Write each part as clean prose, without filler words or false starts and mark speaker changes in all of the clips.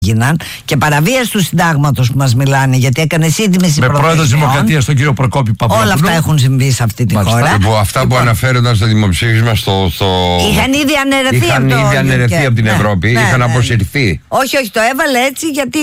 Speaker 1: έγιναν και παραβίαση του συντάγματος που μας μιλάνε, γιατί έκανε σύντμηση
Speaker 2: με πρόεδρο της Δημοκρατίας τον κύριο Προκόπη Παπαδόπουλο.
Speaker 1: Όλα αυτά έχουν συμβεί σε αυτή τη χώρα.
Speaker 3: Αυτά που αναφέρονταν στο δημοψήφισμα
Speaker 1: είχαν ήδη
Speaker 3: αναιρεθεί από την Ευρώπη, είχαν αποσυρθεί.
Speaker 1: Όχι, το έβαλε έτσι γιατί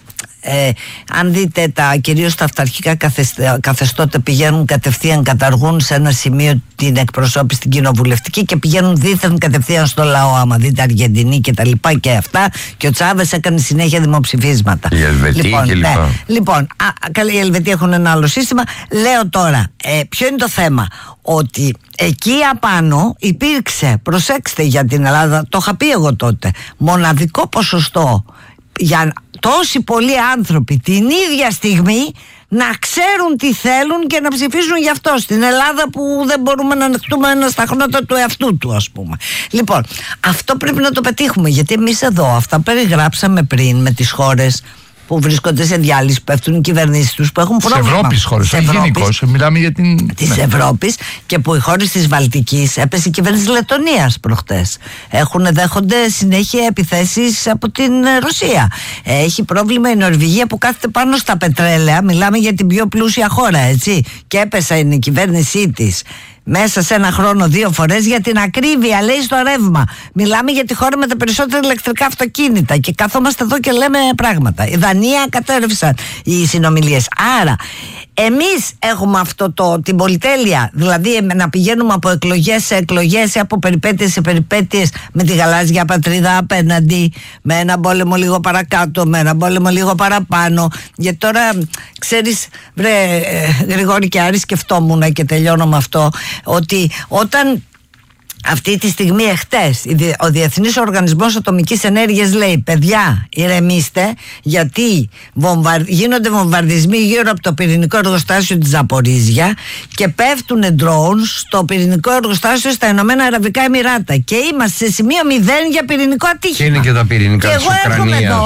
Speaker 1: αν δείτε κυρίως τα αυταρχικά καθεστώτα πηγαίνουν κατευθείαν, καταργούν σε ένα σημείο την εκπροσώπηση στην κοινοβουλευτική και πηγαίνουν δίθεν κατευθείαν στο λαό. Άμα δείτε Αργεντινή και τα λοιπά και αυτά, και ο Τσάβες έκανε συνέχεια δημοψηφίσματα.
Speaker 3: Η Ελβετία και λοιπά.
Speaker 1: Λοιπόν, οι Ελβετοί έχουν ένα άλλο σύστημα. Λέω τώρα, ποιο είναι το θέμα? Ότι εκεί απάνω υπήρξε, προσέξτε για την Ελλάδα, το είχα πει εγώ τότε, μοναδικό ποσοστό για τόσοι πολλοί άνθρωποι την ίδια στιγμή να ξέρουν τι θέλουν και να ψηφίσουν γι' αυτό, στην Ελλάδα που δεν μπορούμε να ανεχτούμε ένα στα χνότα του εαυτού του, ας πούμε. Λοιπόν, αυτό πρέπει να το πετύχουμε, γιατί εμείς εδώ αυτά περιγράψαμε πριν με τις χώρες που βρίσκονται σε διάλυση, που πέφτουν οι κυβερνήσεις τους, που έχουν πρόβλημα.
Speaker 2: Της Ευρώπης χώρες, όχι γενικώς, μιλάμε για την...
Speaker 1: Της Ευρώπης, και που οι χώρες της Βαλτικής, έπεσε η κυβέρνηση Λετωνίας προχτές. Δέχονται συνέχεια επιθέσεις από την Ρωσία. Έχει πρόβλημα η Νορβηγία που κάθεται πάνω στα πετρέλαια, μιλάμε για την πιο πλούσια χώρα, έτσι, και έπεσε η κυβέρνησή της μέσα σε ένα χρόνο 2 φορές για την ακρίβεια, λέει, στο ρεύμα. Μιλάμε για τη χώρα με τα περισσότερα ηλεκτρικά αυτοκίνητα και καθόμαστε εδώ και λέμε πράγματα. Η Δανία κατέρευσαν οι συνομιλίες. Άρα εμείς έχουμε την πολυτέλεια, δηλαδή να πηγαίνουμε από εκλογές σε εκλογές ή από περιπέτειες σε περιπέτειες, με τη γαλάζια πατρίδα απέναντι, με ένα πόλεμο λίγο παρακάτω, με ένα πόλεμο λίγο παραπάνω. Γιατί τώρα, ξέρεις, Γρηγόρη και Άρη, σκεφτόμουν και τελειώνω με αυτό, ότι όταν αυτή τη στιγμή, εχθές, ο Διεθνής Οργανισμός Ατομικής Ενέργειας λέει: παιδιά, ηρεμήστε, γιατί γίνονται βομβαρδισμοί γύρω από το πυρηνικό εργοστάσιο της Ζαπορίζια και πέφτουν drones στο πυρηνικό εργοστάσιο στα Ηνωμένα Αραβικά Εμιράτα. Και είμαστε σε σημείο 0 για πυρηνικό ατύχημα.
Speaker 3: Και είναι και τα πυρηνικά της Ουκρανίας.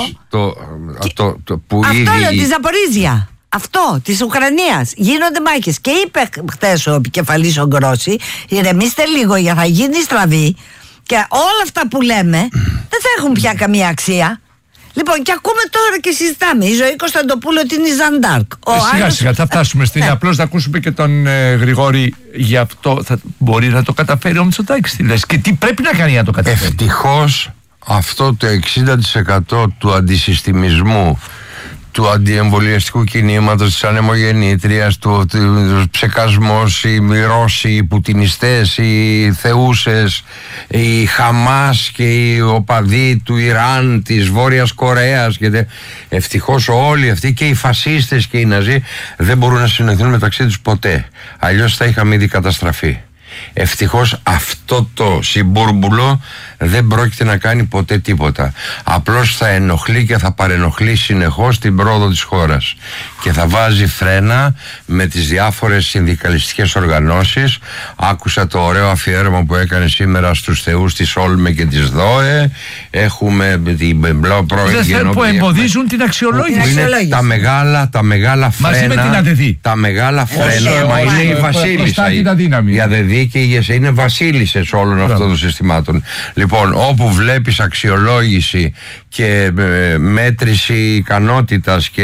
Speaker 1: Αυτό λέω, τη Ζαπορίζια. Αυτό, της Ουκρανίας. Γίνονται μάχες. Και είπε χθες ο επικεφαλής ο Γκρόση: ηρεμήστε λίγο, για θα γίνει στραβή και όλα αυτά που λέμε δεν θα έχουν πια καμία αξία. Λοιπόν, και ακούμε τώρα και συζητάμε. Η Ζωή Κωνσταντοπούλου ότι είναι η Ζαντάρκ.
Speaker 2: Σιγά σιγά θα φτάσουμε στην. Απλώς να ακούσουμε και τον Γρηγόρη. Γι' αυτό μπορεί να το καταφέρει ο Μητσοτάκης. Τι λες, και τι πρέπει να κάνει για να το καταφέρει?
Speaker 3: Ευτυχώς αυτό το 60% του αντισυστημισμού, του αντιεμβολιαστικού κινήματος, της ανεμογεννήτριας, του ψεκασμός, οι Ρώσοι, οι Πουτινιστές, οι θεούσες, οι Χαμάς και οι οπαδοί του Ιράν, της Βόρειας Κορέας, ευτυχώς όλοι αυτοί και οι φασίστες και οι Ναζί δεν μπορούν να συνοηθούν μεταξύ τους ποτέ, αλλιώς θα είχαμε ήδη καταστραφεί. Ευτυχώς αυτό το συμπούρμπουλο δεν πρόκειται να κάνει ποτέ τίποτα. Απλώς θα ενοχλεί και θα παρενοχλεί συνεχώς την πρόοδο της χώρας και θα βάζει φρένα με τις διάφορες συνδικαλιστικές οργανώσεις. Άκουσα το ωραίο αφιέρωμα που έκανε σήμερα στους θεούς της Όλμε και της ΔΟΕ. Έχουμε την πρώην γενόπλη
Speaker 2: που εμποδίζουν την αξιολόγηση.
Speaker 3: Είναι τα μεγάλα φρένα.
Speaker 2: Μαζί με την ΑΔΕΔΗ.
Speaker 3: Τα μεγάλα φρένα, μα είναι η βασίλισσα. Η ΑΔΕΔΗ και η ΕΣΕ είναι βασίλισσες όλων αυτών των συστημάτων. Λοιπόν, όπου βλέπεις αξιολόγηση και μέτρηση ικανότητας και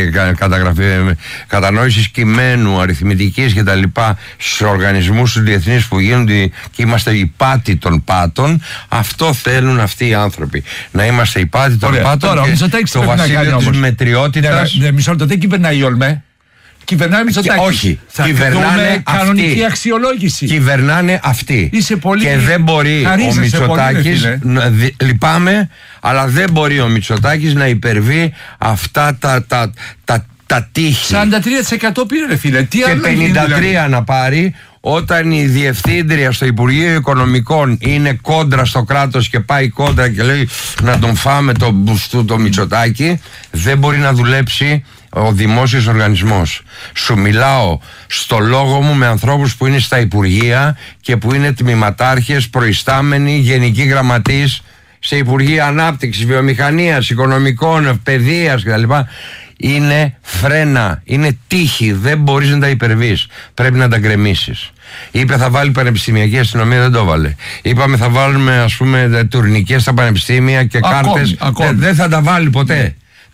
Speaker 3: κατανόησης κειμένου, αριθμητικής και τα λοιπά στους οργανισμούς τους διεθνείς που γίνονται και είμαστε οι πάτοι των πάτων, αυτό θέλουν αυτοί οι άνθρωποι. Να είμαστε οι πάτοι των πάτων.
Speaker 2: Τώρα,
Speaker 3: και το βασίλειο της μετριότητας.
Speaker 2: Μισό λεπτό, δεν κυβερνάει η Όλμε. Κυβερνάει Μητσοτάκης.
Speaker 3: Όχι,
Speaker 2: θα
Speaker 3: κυβερνάνε
Speaker 2: κανονική αξιολόγηση.
Speaker 3: Κυβερνάνε αυτοί.
Speaker 2: Και
Speaker 3: δεν μπορεί ο Μητσοτάκης, λυπάμαι, αλλά δεν μπορεί ο Μητσοτάκης να υπερβεί αυτά τα τείχη.
Speaker 2: 43% πήρε, ρε φίλε. Τι
Speaker 3: και 53% να πάρει, όταν η διευθύντρια στο Υπουργείο Οικονομικών είναι κόντρα στο κράτος και πάει κόντρα και λέει να τον φάμε το Μητσοτάκη, δεν μπορεί να δουλέψει ο δημόσιος οργανισμός. Σου μιλάω στο λόγο μου με ανθρώπους που είναι στα Υπουργεία και που είναι τμηματάρχες, προϊστάμενοι, γενικοί γραμματείς σε Υπουργεία Ανάπτυξης, Βιομηχανίας, Οικονομικών, Παιδείας κτλ. Είναι φρένα, είναι τείχη, δεν μπορείς να τα υπερβείς. Πρέπει να τα γκρεμίσεις. Είπε θα βάλει πανεπιστημιακή αστυνομία, δεν το βάλε. Είπαμε θα βάλουμε, ας πούμε, τουρνικές στα πανεπιστήμια και κάρτες. Δεν θα τα βάλει ποτέ.